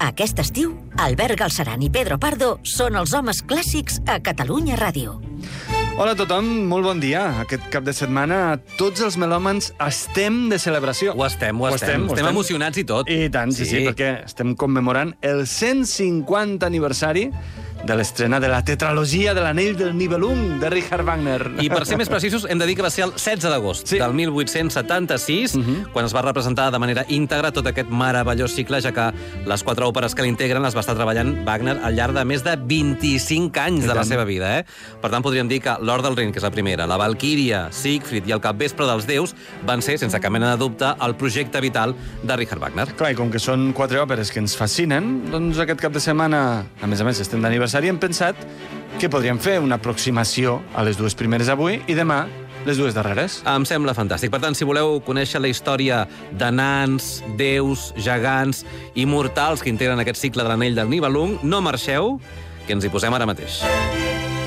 Aquest estiu, Albert Galceran i Pedro Pardo són els homes clàssics a Catalunya Ràdio. Hola a tothom, molt bon dia. Aquest cap de setmana tots els melòmans estem de celebració. Ho estem. Estem emocionats i tot. I tant, sí, perquè estem commemorant el 150 aniversari de l'estrena de la tetralogia de l'Anell del Nibelung de Richard Wagner. I per ser més precisos, hem de dir que va ser el 16 d'agost del 1876, quan es va representar de manera íntegra tot aquest meravellós cicle, ja que les 4 òperes que l'integren les va estar treballant Wagner al llarg de més de 25 anys de la seva vida. Per tant, podríem dir que l'Or del Rin, que és la primera, la Valquíria, Siegfried i el Capvespre dels Déus van ser, sense cap mena de dubte, el projecte vital de Richard Wagner. Clar, i com que són 4 òperes que ens fascinen, doncs aquest cap de setmana, a més, estem d'aniversari, hem pensat que podríem fer una aproximació a les 2 primeres avui i demà les 2 darreres. Em sembla fantàstic. Per tant, si voleu conèixer la història de nans, déus, gegants i mortals que integren aquest cicle de l'Anell del Nibelung, no marxeu, que ens hi posem ara mateix.